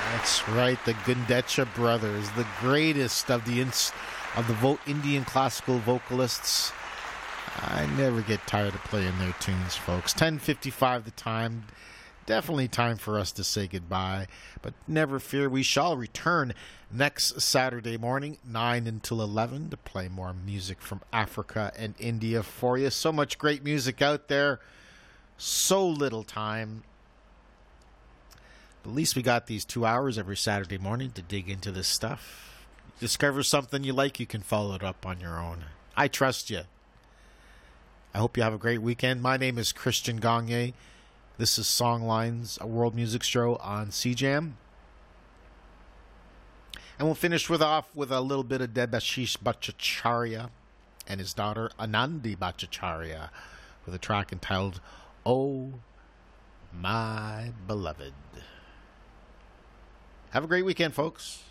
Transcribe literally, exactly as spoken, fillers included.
That's right, the Gundecha brothers, the greatest of the ins- of the vo- Indian classical vocalists. I never get tired of playing their tunes, folks. ten fifty-five the time. Definitely time for us to say goodbye. But never fear, we shall return next Saturday morning, nine until eleven, to play more music from Africa and India for you. So much great music out there. So little time. At least we got these two hours every Saturday morning to dig into this stuff. Discover something you like, you can follow it up on your own. I trust you. I hope you have a great weekend. My name is Christian Gagne. This is Songlines, a world music show on C Jam. And we'll finish with off with a little bit of Debashish Bhattacharya and his daughter Anandi Bhattacharya with a track entitled Oh My Beloved. Have a great weekend, folks.